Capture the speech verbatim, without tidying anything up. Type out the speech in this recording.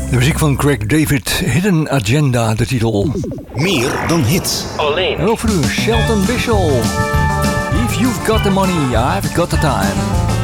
De muziek van Craig David, Hidden Agenda, de titel. Meer dan hits. Alleen. En ook voor u, Shelton Bishop. If you've got the money, I've got the time.